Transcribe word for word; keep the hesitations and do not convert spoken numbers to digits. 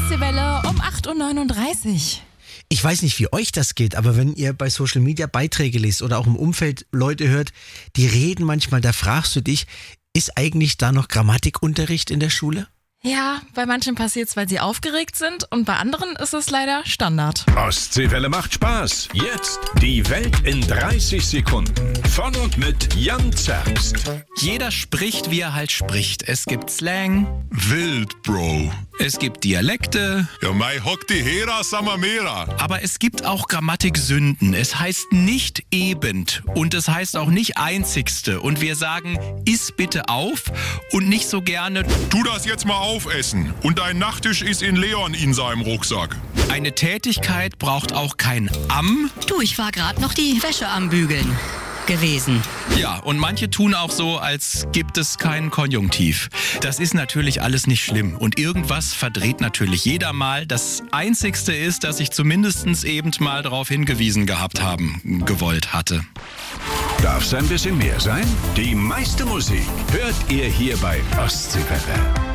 Ostseewelle um acht Uhr neununddreißig. Ich weiß nicht, wie euch das geht, aber wenn ihr bei Social Media Beiträge lest oder auch im Umfeld Leute hört, die reden manchmal, da fragst du dich, ist eigentlich da noch Grammatikunterricht in der Schule? Ja, bei manchen passiert es, weil sie aufgeregt sind und bei anderen ist es leider Standard. Ostseewelle macht Spaß. Jetzt die Welt in dreißig Sekunden. Von und mit Jan Zerbst. Jeder spricht, wie er halt spricht. Es gibt Slang, Wild, Bro. es gibt Dialekte, Ja, mei hock die Hera Samamera. aber es gibt auch Grammatiksünden. Es heißt nicht ebend und es heißt auch nicht einzigste. Und wir sagen, iss bitte auf und nicht so gerne, Tu das jetzt mal aufessen. Und dein Nachttisch ist in Leon in seinem Rucksack. eine Tätigkeit braucht auch kein am. Du, ich war gerade noch die Wäsche am Bügeln gewesen. Ja, und manche tun auch so, als gibt es keinen Konjunktiv. Das ist natürlich alles nicht schlimm und irgendwas verdreht natürlich jeder mal. Das Einzigste ist, dass ich zumindest eben mal darauf hingewiesen gehabt haben gewollt hatte. Darf es ein bisschen mehr sein? Die meiste Musik hört ihr hier bei Ostseewelle.